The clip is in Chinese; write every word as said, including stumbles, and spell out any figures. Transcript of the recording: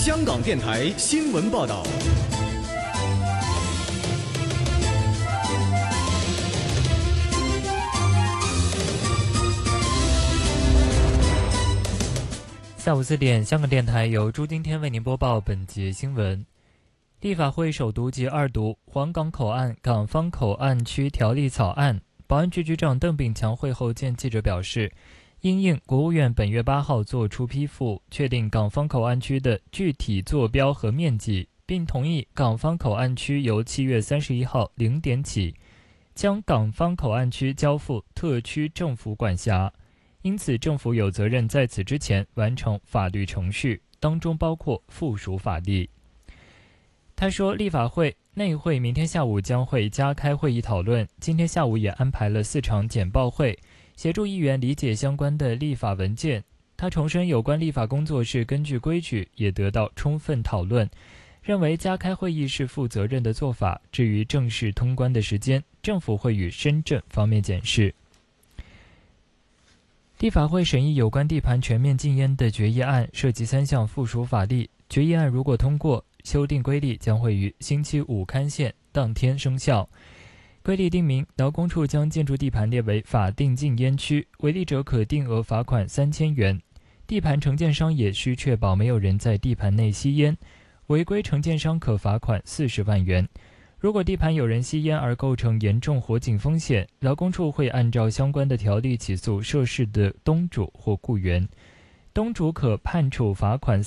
香港电台新闻报道。 下午四点，香港电台由朱今天为您播报本节新闻。立法会首读及二读黄港口岸港方口岸区条例草案，保安局局长邓炳强会后见记者表示，因应国务院本月八号作出批复，确定港方口岸区的具体坐标和面积，并同意港方口岸区由七月三十一号零点起，将港方口岸区交付特区政府管辖。因此，政府有责任在此之前完成法律程序，当中包括附属法例。他说，立法会内会明天下午将会加开会议讨论，今天下午也安排了四场简报会，协助议员理解相关的立法文件。他重申有关立法工作是根据规矩，也得到充分讨论，认为加开会议是负责任的做法。至于正式通关的时间，政府会与深圳方面检视。立法会审议有关地盘全面禁烟的决议案，涉及三项附属法例。决议案如果通过，修订规例将会于星期五刊宪，当天生效。规例定明，劳工处将建筑地盘列为法定禁烟区，违例者可定额罚款三千元。地盘承建商也需确保没有人在地盘内吸烟，违规承建商可罚款四十万元。如果地盘有人吸烟而构成严重火警风险，劳工处会按照相关的条例起诉涉事的东主或雇员，东主可判处罚款